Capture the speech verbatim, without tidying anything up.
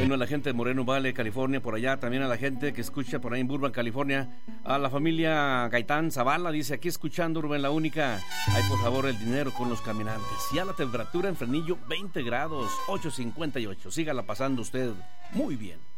Bueno, a la gente de Moreno Valley, California, por allá, también a la gente que escucha por ahí en Burbank, California, a la familia Gaitán Zavala, dice, aquí escuchando Urban La Única, ay, por favor, el dinero con los caminantes. Ya la temperatura en Fresnillo, veinte grados, ocho cincuenta y ocho, sígala pasando usted muy bien.